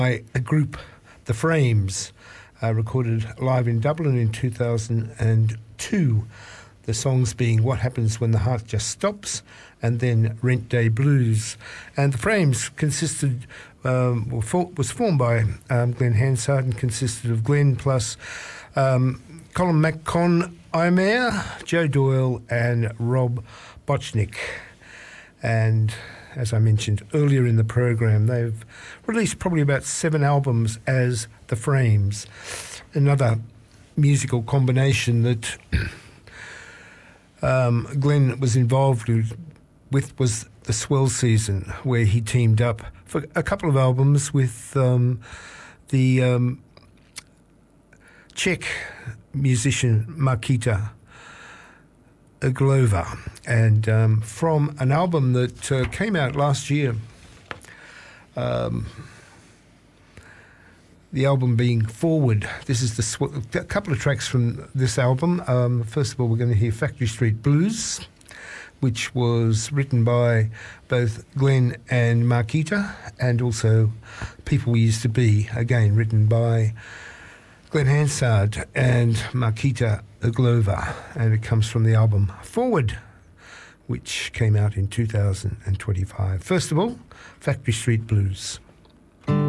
by a group, The Frames, recorded live in Dublin in 2002. The songs being What Happens When the Heart Just Stops and then Rent Day Blues. And The Frames consisted, was formed by Glenn Hansard and consisted of Glenn plus Colin McCon-Imer, Joe Doyle and Rob Bochnik. And as I mentioned earlier in the program, they've released probably about 7 albums as The Frames. Another musical combination that Glenn was involved with was the Swell Season, where he teamed up for a couple of albums with the Czech musician Markita Glova, and from an album that came out last year, the album being Forward. This is a couple of tracks from this album. First of all, we're going to hear Factory Street Blues, which was written by both Glenn and Markita, and also People We Used to Be, again written by Glenn Hansard and Markita Glova, and it comes from the album Forward, which came out in 2025. First of all, Factory Street Blues.